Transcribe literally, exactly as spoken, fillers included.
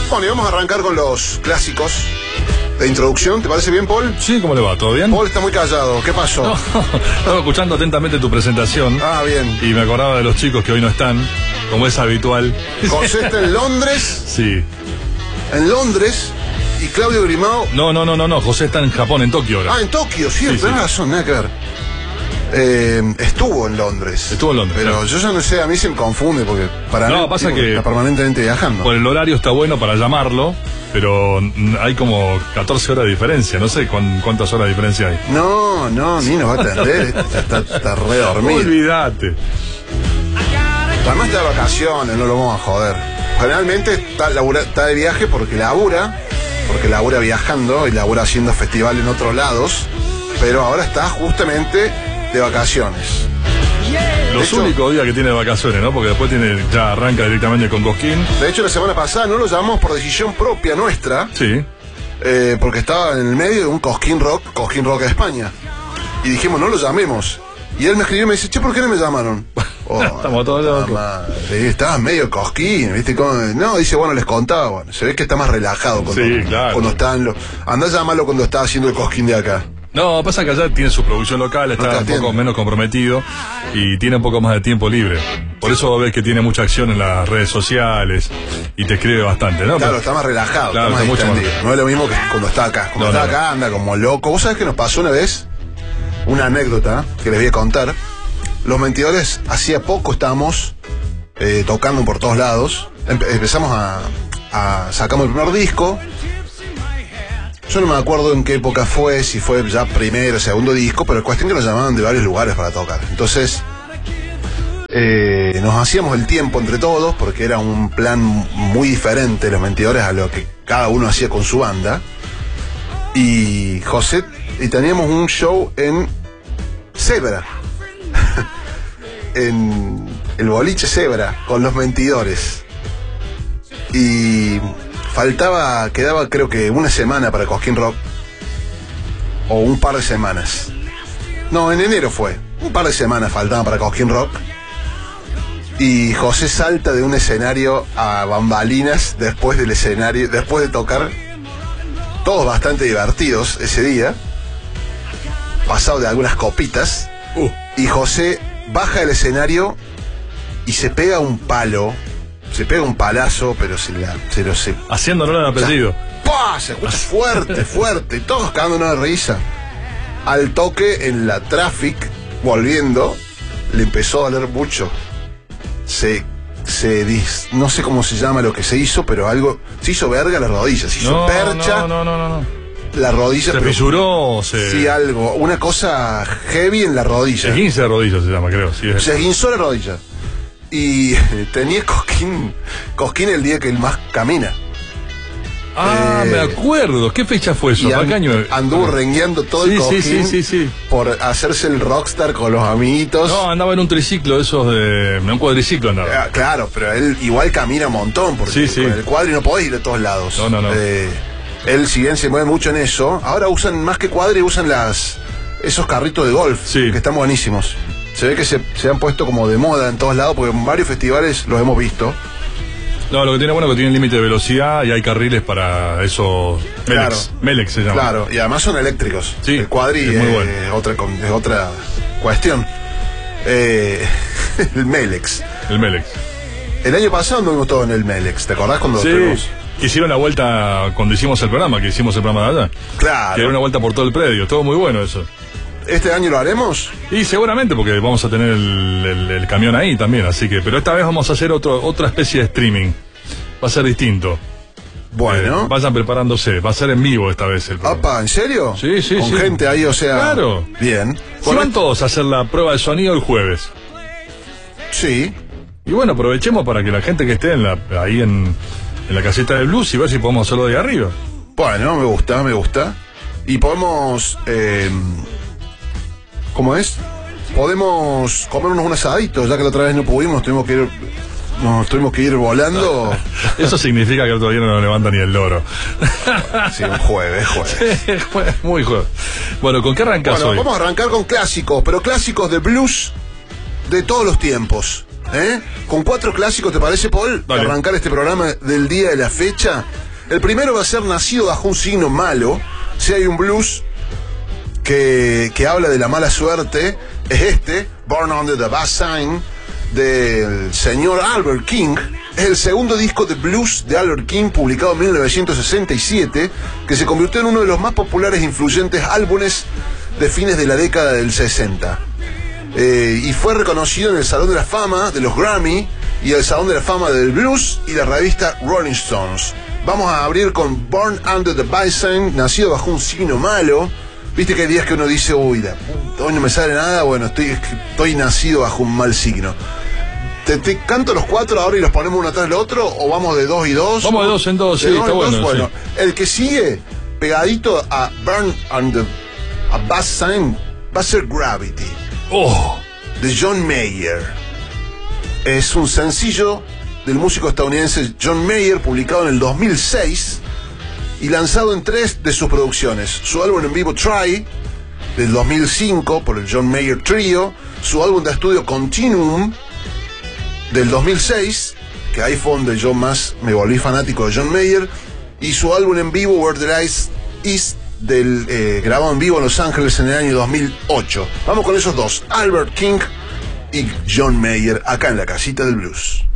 Bueno, y vamos a arrancar con los clásicos de introducción. ¿Te parece bien, Paul? Sí, ¿cómo le va? ¿Todo bien? Paul está muy callado. ¿Qué pasó? No, estaba escuchando atentamente tu presentación. Ah, bien. Y me acordaba de los chicos que hoy no están, como es habitual. José está en Londres. Sí. En Londres. Y Claudio Grimao. No, no, no, no, no. José está en Japón, en Tokio ahora. Ah, en Tokio, sí, Sí, tenés sí. razón, nada que ver. Eh, estuvo en Londres. Estuvo en Londres, Pero claro. yo ya no sé, a mí se me confunde porque para No, mí pasa tipo, que- está permanentemente viajando. Por el horario está bueno para llamarlo, pero hay como catorce horas de diferencia. No sé cuán- cuántas horas de diferencia hay. No, no, ni nos va a atender. Está, está, está re dormido. Olvídate. Además está de vacaciones, no lo vamos a joder. Generalmente está, labura- está de viaje porque labura, porque labura viajando y labura haciendo festival en otros lados, pero ahora está justamente de vacaciones. Los hecho- únicos días que tiene de vacaciones, ¿no? Porque después tiene, ya arranca directamente con Cosquín. De hecho, la semana pasada no lo llamamos por decisión propia nuestra, Sí. eh, porque estaba en el medio de un Cosquín Rock, Cosquín Rock de España. Y dijimos, no lo llamemos. Y él me escribió y me dice, che, ¿por qué no me llamaron? Oh, Estamos todos la locos. madre, estabas medio Cosquín, ¿viste? Cómo- No, dice, bueno, les contaba, bueno, se ve que está más relajado cuando, Sí, claro. cuando está en lo... Andá a llamarlo cuando está haciendo el Cosquín de acá. No, pasa que allá tiene su producción local, está No te un atiende. poco menos comprometido y tiene un poco más de tiempo libre. Por eso ves que tiene mucha acción en las redes sociales y te escribe bastante, ¿no? Claro, está más relajado, Claro, está más está mucho distendido. más- No es lo mismo que cuando está acá. Cuando No, está no, acá anda como loco. ¿Vos sabés que nos pasó una vez? Una anécdota que les voy a contar. Los Mentidores, hacía poco estábamos eh, tocando por todos lados. Empe- empezamos a, a... Sacamos el primer disco. Yo no me acuerdo en qué época fue, si fue ya primero o segundo disco, pero la cuestión que nos llamaban de varios lugares para tocar. Entonces, eh, nos hacíamos el tiempo entre todos, porque era un plan muy diferente, Los Mentidores, a lo que cada uno hacía con su banda. Y José, y teníamos un show en Zebra, en el boliche Zebra, con Los Mentidores. Y faltaba, quedaba creo que una semana para Cosquín Rock, o un par de semanas. No, en enero fue, un par de semanas faltaban para Cosquín Rock. Y José salta de un escenario a bambalinas después del escenario, después de tocar, todos bastante divertidos ese día, pasado de algunas copitas. Uh, Y José baja del escenario y se pega un palo, se pega un palazo, pero se la, se lo se, haciéndolo el apellido. ¡pah! Se escucha fuerte, fuerte, y todos cagándonos de risa. Al toque en la traffic, volviendo, le empezó a doler mucho. Se, se dis, no sé cómo se llama lo que se hizo, pero algo, se hizo verga la rodilla, se hizo No, percha no, no, no, no, no. la rodilla. Se pero- fisuró, se... Sí, algo, una cosa heavy en la rodilla. quince de rodillas se llama, creo. Sí, es- Se esguinzó la rodilla. Y tenía Cosquín, Cosquín el día que él más camina. Ah, Eh, me acuerdo. ¿Qué fecha fue eso? Y ¿Para an- qué año? anduvo rengueando todo Sí, el sí, Cosquín sí, sí, sí. por hacerse el rockstar con los amiguitos. No, andaba en un triciclo, esos de... En un cuadriciclo andaba. Ah, claro, pero él igual camina un montón, porque Sí, sí. con el cuadri no podés ir a todos lados. No, no, no. Eh, él, si bien se mueve mucho en eso, ahora usan más que cuadri, usan las esos carritos de golf, Sí. que están buenísimos. Se ve que se, se han puesto como de moda en todos lados, porque en varios festivales los hemos visto. No, lo que tiene bueno es que tiene límite de velocidad y hay carriles para esos... Claro. Melex. Melex se llama. Claro, y además son eléctricos. Sí, el cuadri es muy eh, bueno. otra, con- es otra cuestión. Eh, el Melex. El Melex. El año pasado anduvimos todos en el Melex, ¿te acordás cuando Sí. estuvimos? Que hicieron la vuelta cuando hicimos el programa, que hicimos el programa de allá. Claro. Que era una vuelta por todo el predio. Estuvo muy bueno eso. ¿Este año lo haremos? Y seguramente porque vamos a tener el, el- el camión ahí también, así que... Pero esta vez vamos a hacer otro, otra especie de streaming. Va a ser distinto. Bueno. Eh, vayan preparándose. Va a ser en vivo esta vez el programa. Apa, ¿en serio? Sí, sí, Con sí. gente ahí, o sea... Claro. Bien. Si van todos a hacer la prueba de sonido el jueves. Sí. Y bueno, aprovechemos para que la gente que esté en la, ahí en, en la caseta de blues y ver si podemos hacerlo de arriba. Bueno, me gusta, me gusta. Y podemos... Eh, ¿Cómo es? Podemos comernos un asadito, ya que la otra vez no pudimos, tuvimos que ir... Nos tuvimos que ir volando. Eso significa que el otro día no nos levanta ni el loro. Sí, un jueves, jueves. Muy jueves. Bueno, ¿con qué arrancas Bueno, hoy? vamos a arrancar con clásicos, pero clásicos de blues de todos los tiempos. ¿eh? Con cuatro clásicos, ¿te parece, Paul? Para arrancar este programa del día de la fecha. El primero va a ser Nacido bajo un signo malo. Si hay un blues que, que habla de la mala suerte, es este, Born Under the Bad Sign, del señor Albert King. Es el segundo disco de blues de Albert King, publicado en mil novecientos sesenta y siete, que se convirtió en uno de los más populares e influyentes álbumes de fines de la década del sesenta. Eh, y fue reconocido en el Salón de la Fama de los Grammy y el Salón de la Fama del Blues y la revista Rolling Stones. Vamos a abrir con Born Under the Bad Sign, Nacido bajo un signo malo. Viste que hay días que uno dice, uy, la puta, hoy no me sale nada, bueno, estoy, estoy nacido bajo un mal signo. ¿Te, te canto los cuatro ahora y los ponemos uno atrás del otro? ¿O vamos de dos y dos? Vamos de dos en dos, sí, dos está en bueno. Dos, bueno, sí. El que sigue, pegadito a Burn Under a Bad Sign, va a ser Gravity, Oh, de John Mayer. Es un sencillo del músico estadounidense John Mayer, publicado en el dos mil seis y lanzado en tres de sus producciones. Su álbum en vivo Try, del dos mil cinco, por el John Mayer Trio. Su álbum de estudio Continuum, del dos mil seis, que ahí fue donde yo más me volví fanático de John Mayer. Y su álbum en vivo Where the Light Is, del, eh, grabado en vivo en Los Ángeles en el año dos mil ocho. Vamos con esos dos, Albert King y John Mayer, acá en la casita del blues.